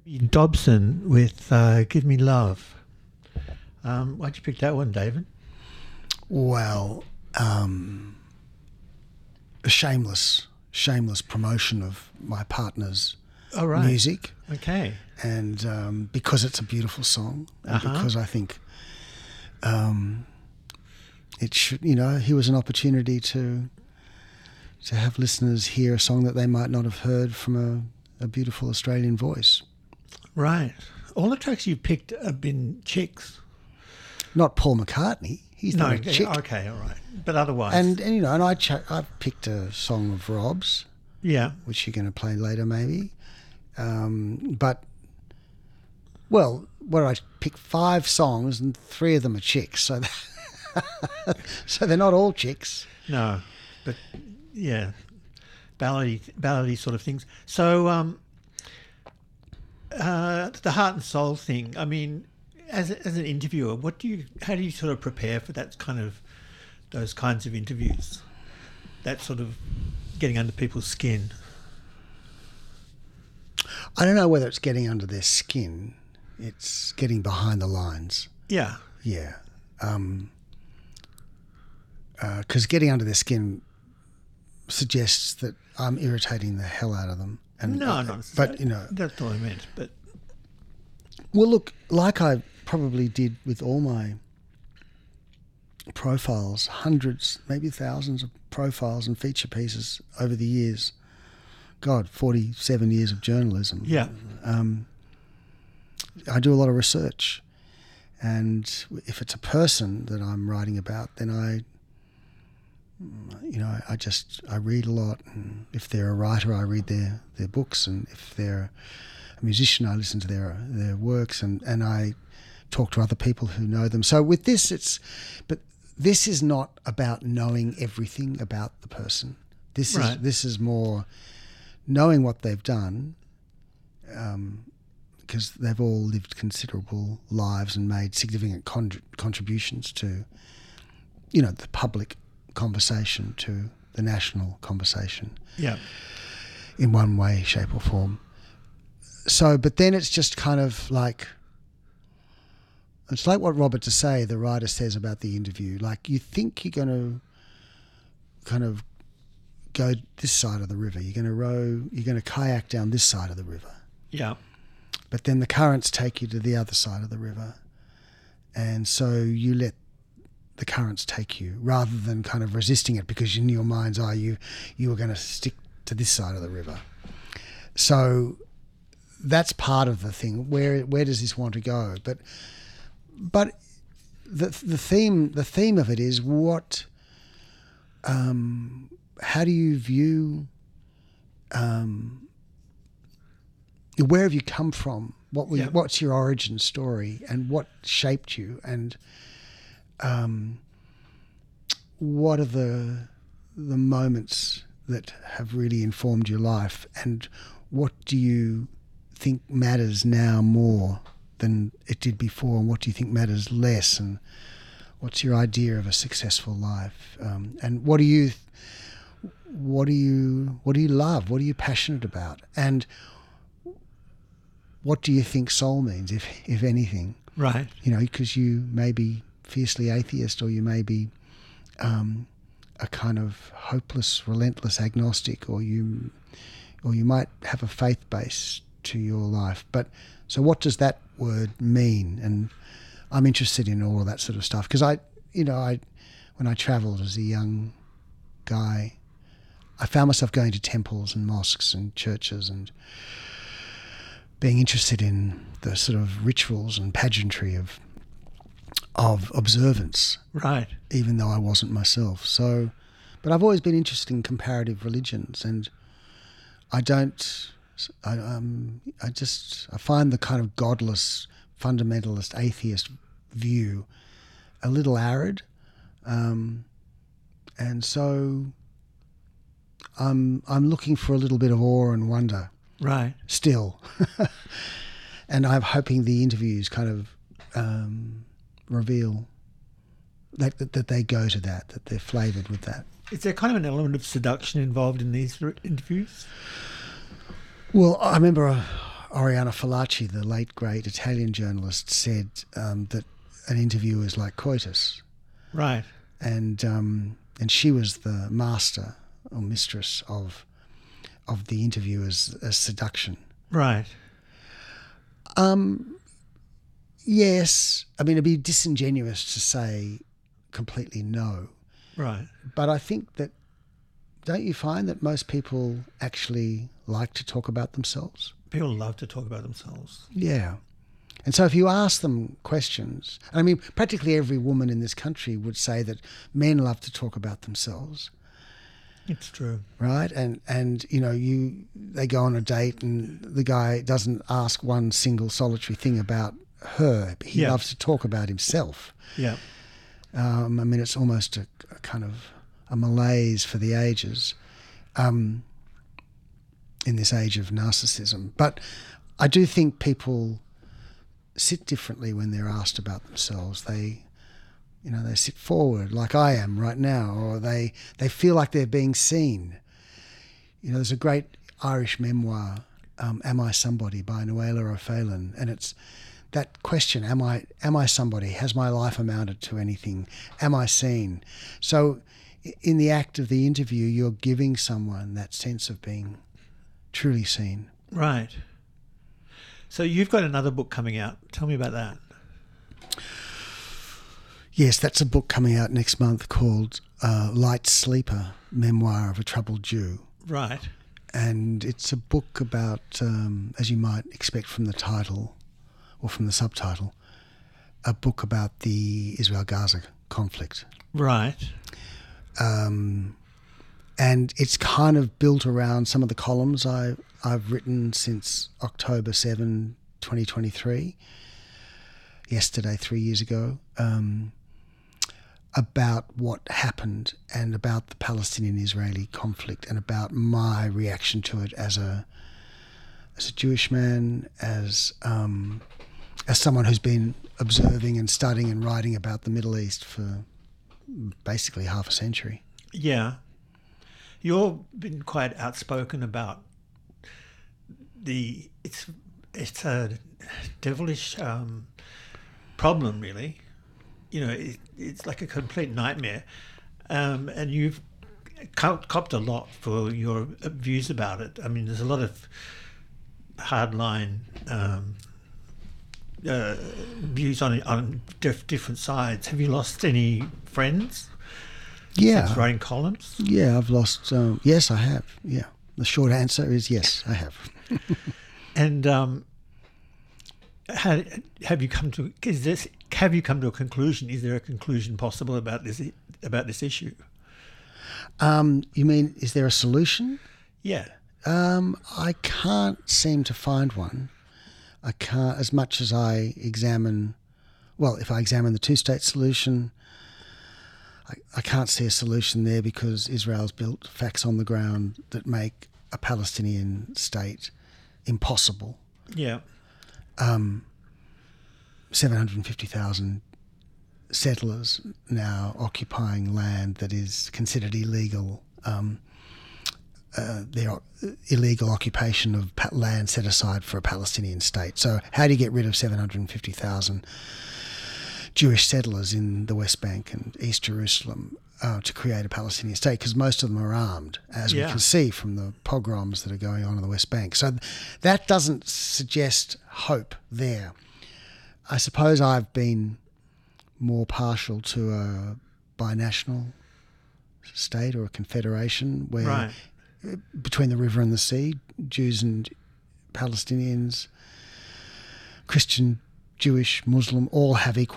Dobson with Give Me Love. Why'd you pick that one, David? Well, a shameless promotion of my partner's music. Okay. And because it's a beautiful song, and because I think it should, here was an opportunity to have listeners hear a song that they might not have heard from a beautiful Australian voice. Right. All the tracks you've picked have been chicks. Not Paul McCartney. He's not a chick. Okay, all right. But otherwise. And I picked a song of Rob's. Yeah. Which you're going to play later maybe. But, well, I picked 5 songs and 3 of them are chicks. So, so they're not all chicks. No, but, yeah, ballady sort of things. So the heart and soul thing, I mean, as an interviewer, how do you sort of prepare for those kinds of interviews? That sort of getting under people's skin. I don't know whether it's getting under their skin. It's getting behind the lines. Yeah. Yeah. Because getting under their skin suggests that I'm irritating the hell out of them. And, no, but that's what I meant. But well, look, like I probably did with all my profiles, hundreds, maybe thousands of profiles and feature pieces over the years. God, 47 years of journalism. Yeah. I do a lot of research, and if it's a person that I'm writing about, then I read a lot, and if they're a writer, I read their books, and if they're a musician, I listen to their works, and I talk to other people who know them. So with this, but this is not about knowing everything about the person. This is more knowing what they've done, because they've all lived considerable lives and made significant contributions to, the public conversation, to the national conversation. Yeah. In one way, shape or form. So, but then it's just kind of like, it's like what Robert Desai, the writer, says about the interview. Like, you think you're going to kind of go this side of the river. You're going to row, you're going to kayak down this side of the river. Yeah. But then the currents take you to the other side of the river. And so you let the currents take you rather than kind of resisting it because in your mind's eye you were going to stick to this side of the river. So that's part of the thing. Where does this want to go? But the theme of it is what how do you view where have you come from? What's your origin story and what shaped you, and what are the moments that have really informed your life, and what do you think matters now more than it did before, and what do you think matters less, and what's your idea of a successful life, and what do you love, what are you passionate about, and what do you think soul means, if anything? Right. Because you may be fiercely atheist, or you may be a kind of hopeless, relentless agnostic, or you might have a faith base to your life. But so what does that word mean? And I'm interested in all of that sort of stuff because when I travelled as a young guy, I found myself going to temples and mosques and churches and being interested in the sort of rituals and pageantry of observance. Right. Even though I wasn't myself. So, but I've always been interested in comparative religions, and I find the kind of godless, fundamentalist, atheist view a little arid, and so I'm looking for a little bit of awe and wonder. Right. Still. And I'm hoping the interviews kind of reveal that they go to that they're flavoured with that. Is there kind of an element of seduction involved in these interviews? Well, I remember Oriana Fallaci, the late great Italian journalist, said that an interview is like coitus, Right. and she was the master or mistress of the interview as seduction. Right. Yes, I mean, it'd be disingenuous to say completely no, Right. but I think that, don't you find that most people actually like to talk about themselves? People love to talk about themselves. Yeah. And so if you ask them questions, I mean, practically every woman in this country would say that men love to talk about themselves, It's true. right? And you know, they go on a date and the guy doesn't ask one single solitary thing about her. He Yeah. loves to talk about himself. Yeah. I mean, it's almost a kind of a malaise for the ages in this age of narcissism. But I do think people sit differently when they're asked about themselves. They sit forward like I am right now, or they feel like they're being seen. You know, there's a great Irish memoir, Am I Somebody, by Nuala O'Phelan, and it's that question, am I somebody? Has my life amounted to anything? Am I seen? So in the act of the interview, you're giving someone that sense of being truly seen. Right. So you've got another book coming out. Tell me about that. Yes, that's a book coming out next month called Light Sleeper, Memoir of a Troubled Jew. Right. And it's a book about, as you might expect from the title or from the subtitle, a book about the Israel-Gaza conflict. Right. And it's kind of built around some of the columns I've written since October 7, 2023, yesterday, 3 years ago, about what happened and about the Palestinian-Israeli conflict and about my reaction to it as a Jewish man, as someone who's been observing and studying and writing about the Middle East for basically half a century. Yeah. You've been quite outspoken about it's a devilish problem, really. You know, it's like a complete nightmare. And you've copped a lot for your views about it. I mean, there's a lot of hardline views on different sides. Have you lost any friends? Yeah. Since writing columns? Yeah, I've lost. Yes, I have. Yeah. The short answer is yes, I have. And have you come to a conclusion? Is there a conclusion possible about this issue? You mean, is there a solution? Yeah. I can't seem to find one. I can't, as much as I examine. Well, if I examine the two-state solution, I can't see a solution there because Israel's built facts on the ground that make a Palestinian state impossible. Yeah. 750,000 settlers now occupying land that is considered illegal. Their illegal occupation of land set aside for a Palestinian state. So how do you get rid of 750,000 Jewish settlers in the West Bank and East Jerusalem to create a Palestinian state? Because most of them are armed, as we can see from the pogroms that are going on in the West Bank. So that doesn't suggest hope there. I suppose I've been more partial to a binational state or a confederation where between the river and the sea, Jews and Palestinians, Christian, Jewish, Muslim, all have equal